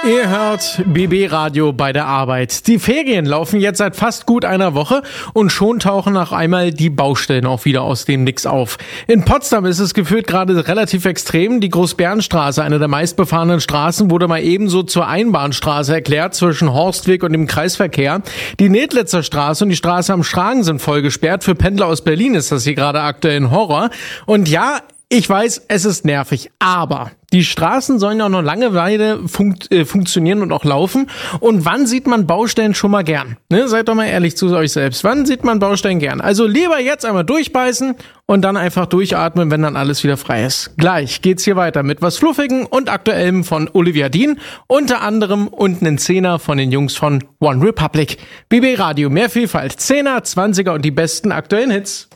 Ihr hört BB Radio bei der Arbeit. Die Ferien laufen jetzt seit fast gut einer Woche und schon tauchen nach einmal die Baustellen auch wieder aus dem Nix auf. In Potsdam ist es gefühlt gerade relativ extrem. Die Großbärenstraße, eine der meistbefahrenen Straßen, wurde mal ebenso zur Einbahnstraße erklärt zwischen Horstweg und dem Kreisverkehr. Die Nedlitzer Straße und die Straße am Schragen sind voll gesperrt. Für Pendler aus Berlin ist das hier gerade aktuell ein Horror. Und ja, ich weiß, es ist nervig, aber die Straßen sollen ja noch lange Weile funktionieren und auch laufen. Und wann sieht man Baustellen schon mal gern? Ne? Seid doch mal ehrlich zu euch selbst. Wann sieht man Baustellen gern? Also lieber jetzt einmal durchbeißen und dann einfach durchatmen, wenn dann alles wieder frei ist. Gleich geht's hier weiter mit was Fluffigen und Aktuellem von Olivia Dean. Unter anderem und einen Zehner von den Jungs von One Republic. BB Radio, mehr Vielfalt. 10er, 20er und die besten aktuellen Hits.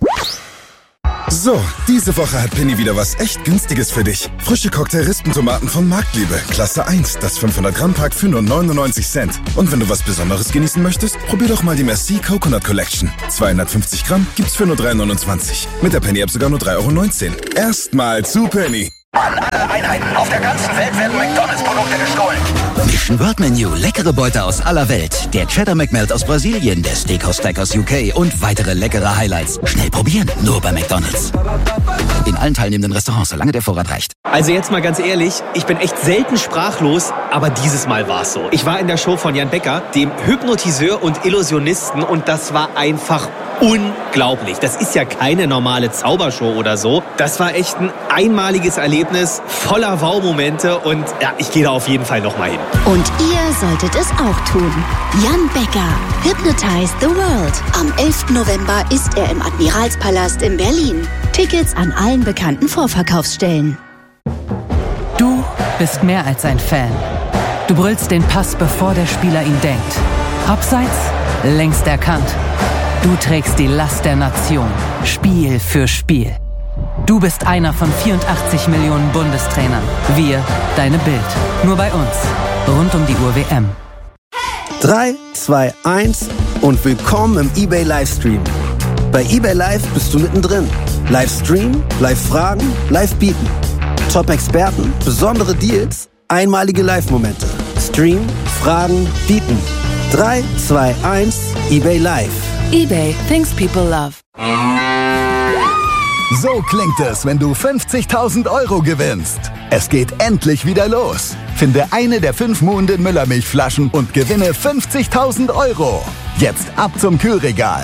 So, diese Woche hat Penny wieder was echt Günstiges für dich. Frische Cocktail-Rispentomaten von Marktliebe, Klasse 1, das 500-Gramm-Pack für nur 99 Cent. Und wenn du was Besonderes genießen möchtest, probier doch mal die Merci Coconut Collection. 250 Gramm gibt's für nur 3,29. Mit der Penny-App sogar nur 3,19 €. Erstmal zu Penny. An alle Einheiten auf der ganzen Welt werden McDonalds-Produkte gestohlen. Mission World Menu, leckere Beute aus aller Welt. Der Cheddar McMelt aus Brasilien, der Steakhouse Stack aus UK und weitere leckere Highlights. Schnell probieren, nur bei McDonalds. In allen teilnehmenden Restaurants, solange der Vorrat reicht. Also jetzt mal ganz ehrlich, ich bin echt selten sprachlos, aber dieses Mal war es so. Ich war in der Show von Jan Becker, dem Hypnotiseur und Illusionisten, und das war einfach unglaublich. Das ist ja keine normale Zaubershow oder so. Das war echt ein einmaliges Erlebnis, voller Wow-Momente, und ja, ich gehe da auf jeden Fall nochmal hin. Und ihr solltet es auch tun. Jan Becker, Hypnotize the World. Am 11. November ist er im Admiralspalast in Berlin. Tickets an allen bekannten Vorverkaufsstellen. Du bist mehr als ein Fan. Du brüllst den Pass, bevor der Spieler ihn denkt. Abseits, längst erkannt. Du trägst die Last der Nation, Spiel für Spiel. Du bist einer von 84 Millionen Bundestrainern. Wir, deine Bild. Nur bei uns. Rund um die Uhr WM. 3, 2, 1 und willkommen im eBay Livestream. Bei eBay Live bist du mittendrin. Livestream, Live-Fragen, Live-Bieten. Top-Experten, besondere Deals, einmalige Live-Momente. Stream, Fragen, Bieten. 3, 2, 1, eBay Live. eBay, things people love. So klingt es, wenn du 50.000 € gewinnst. Es geht endlich wieder los. Finde eine der 5 Muhnden Müllermilchflaschen und gewinne 50.000 €. Jetzt ab zum Kühlregal.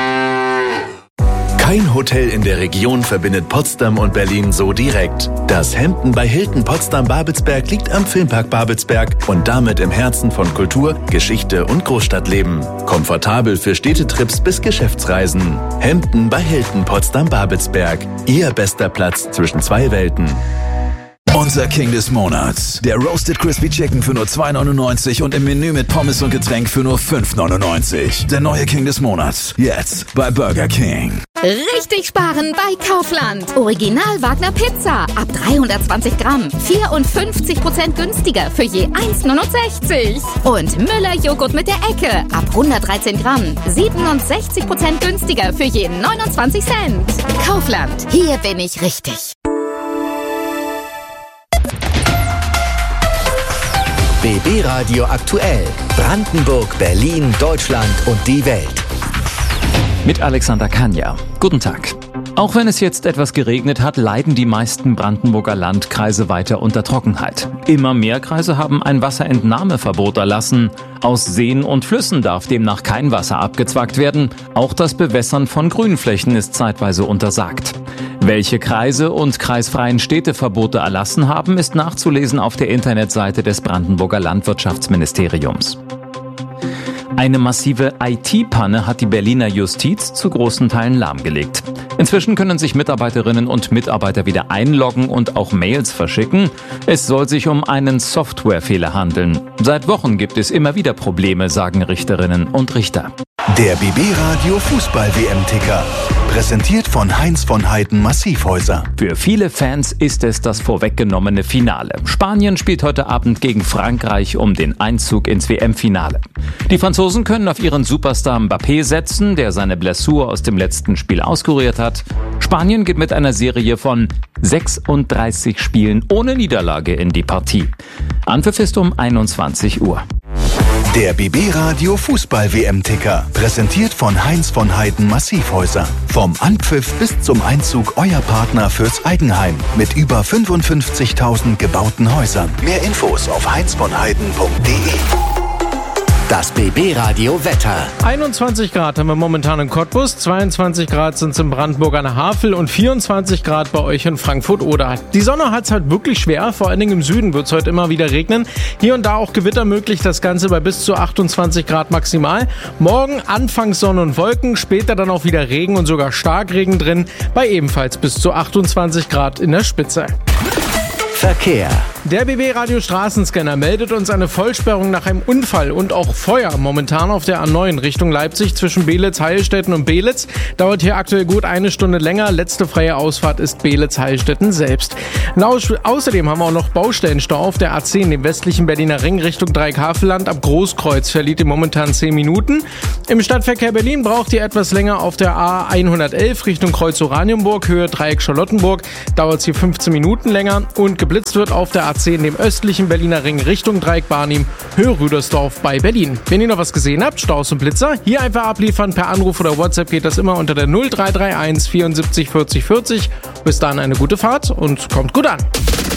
Kein Hotel in der Region verbindet Potsdam und Berlin so direkt. Das Hampton bei Hilton Potsdam-Babelsberg liegt am Filmpark Babelsberg und damit im Herzen von Kultur, Geschichte und Großstadtleben. Komfortabel für Städtetrips bis Geschäftsreisen. Hampton bei Hilton Potsdam-Babelsberg. Ihr bester Platz zwischen zwei Welten. Unser King des Monats. Der Roasted Crispy Chicken für nur 2,99 und im Menü mit Pommes und Getränk für nur 5,99. Der neue King des Monats. Jetzt bei Burger King. Richtig sparen bei Kaufland. Original Wagner Pizza. Ab 320 Gramm. 54% günstiger für je 1,69. Und Müller Joghurt mit der Ecke. Ab 113 Gramm. 67% günstiger für je 29 Cent. Kaufland. Hier bin ich richtig. BB Radio aktuell. Brandenburg, Berlin, Deutschland und die Welt. Mit Alexander Kania. Guten Tag. Auch wenn es jetzt etwas geregnet hat, leiden die meisten Brandenburger Landkreise weiter unter Trockenheit. Immer mehr Kreise haben ein Wasserentnahmeverbot erlassen. Aus Seen und Flüssen darf demnach kein Wasser abgezwackt werden. Auch das Bewässern von Grünflächen ist zeitweise untersagt. Welche Kreise und kreisfreien Städte Verbote erlassen haben, ist nachzulesen auf der Internetseite des Brandenburger Landwirtschaftsministeriums. Eine massive IT-Panne hat die Berliner Justiz zu großen Teilen lahmgelegt. Inzwischen können sich Mitarbeiterinnen und Mitarbeiter wieder einloggen und auch Mails verschicken. Es soll sich um einen Softwarefehler handeln. Seit Wochen gibt es immer wieder Probleme, sagen Richterinnen und Richter. Der BB Radio Fußball-WM-Ticker. Präsentiert von Heinz von Heiden Massivhäuser. Für viele Fans ist es das vorweggenommene Finale. Spanien spielt heute Abend gegen Frankreich um den Einzug ins WM-Finale. Die Franzosen können auf ihren Superstar Mbappé setzen, der seine Blessur aus dem letzten Spiel auskuriert hat. Spanien geht mit einer Serie von 36 Spielen ohne Niederlage in die Partie. Anpfiff ist um 21 Uhr. Der BB Radio Fußball-WM-Ticker. Präsentiert von Heinz von Heiden Massivhäuser. Vom Anpfiff bis zum Einzug euer Partner fürs Eigenheim. Mit über 55.000 gebauten Häusern. Mehr Infos auf heinzvonheiden.de. Das BB-Radio Wetter. 21 Grad haben wir momentan in Cottbus, 22 Grad sind es in Brandenburg an der Havel und 24 Grad bei euch in Frankfurt-Oder. Die Sonne hat es halt wirklich schwer, vor allen Dingen im Süden wird es heute immer wieder regnen. Hier und da auch Gewitter möglich, das Ganze bei bis zu 28 Grad maximal. Morgen anfangs Sonne und Wolken, später dann auch wieder Regen und sogar Starkregen drin, bei ebenfalls bis zu 28 Grad in der Spitze. Verkehr. Der BB Radio Straßenscanner meldet uns eine Vollsperrung nach einem Unfall und auch Feuer momentan auf der A9 Richtung Leipzig zwischen Beelitz-Heilstätten und Beelitz. Dauert hier aktuell gut eine Stunde länger. Letzte freie Ausfahrt ist Beelitz-Heilstätten selbst. Außerdem haben wir auch noch Baustellenstau auf der A10, dem westlichen Berliner Ring Richtung Dreieckhavelland. Ab Großkreuz verliert ihr momentan 10 Minuten. Im Stadtverkehr Berlin braucht ihr etwas länger auf der A111 Richtung Kreuz-Oranienburg, Höhe Dreieck Charlottenburg. Dauert es hier 15 Minuten länger und geblitzt wird auf der A10, dem östlichen Berliner Ring Richtung Dreieck Barnim, Höhe Rüdersdorf bei Berlin. Wenn ihr noch was gesehen habt, Staus und Blitzer, hier einfach abliefern. Per Anruf oder WhatsApp geht das immer unter der 0331 74 40 40. Bis dann eine gute Fahrt und kommt gut an.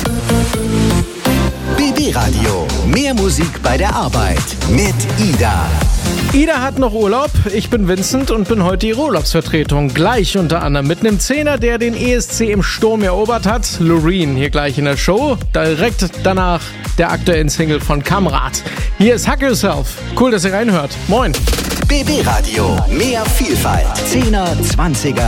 BB Radio. Mehr Musik bei der Arbeit mit Ida. Ida hat noch Urlaub, ich bin Vincent und bin heute ihre Urlaubsvertretung. Gleich unter anderem mit einem Zehner, der den ESC im Sturm erobert hat. Loreen hier gleich in der Show. Direkt danach der aktuellen Single von Kamrat. Hier ist Hack Yourself. Cool, dass ihr reinhört. Moin. BB Radio. Mehr Vielfalt. 10er, 20er